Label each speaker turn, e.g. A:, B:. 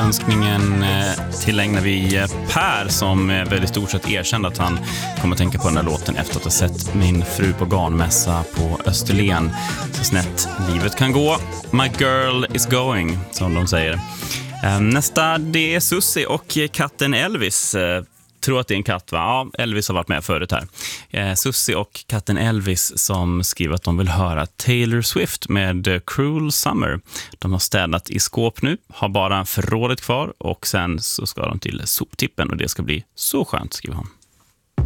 A: önskningen tillägnar vi Per som väl i stort sett erkände att han kommer att tänka på den här låten efter att ha sett Min fru på garnmässa på Österlen. Så snett livet kan gå. My girl is going, som de säger. Nästa, det är Susie och katten Elvis. Tror att det är en katt, va? Ja, Elvis har varit med förut här. Susie och katten Elvis som skriver att de vill höra Taylor Swift med Cruel Summer. De har städat i skåp nu, har bara förrådet kvar och sen så ska de till soptippen och det ska bli så skönt, skriver han.